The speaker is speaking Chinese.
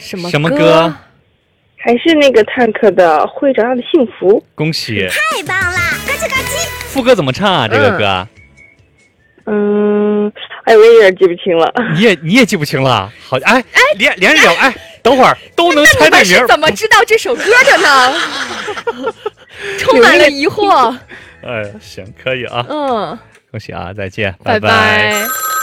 什么歌？ 还是那个探客的《会长大的幸福》。 恭喜！ 太棒了，咯叽咯叽。 副歌怎么唱啊？这个歌？ 哎，我有点记不清了。 你也记不清了？好，连着聊，等会儿都能猜对名。 那你们是怎么知道这首歌的呢？充满了疑惑。 行，可以啊。 恭喜啊，再见， 拜拜。